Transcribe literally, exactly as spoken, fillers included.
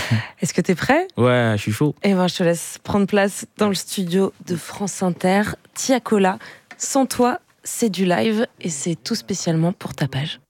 Est-ce que t'es prêt ? Ouais, je suis chaud. Eh ben, je te laisse prendre place dans le studio de France Inter. Tiakola, sans toi, c'est du live et c'est tout spécialement pour ta page.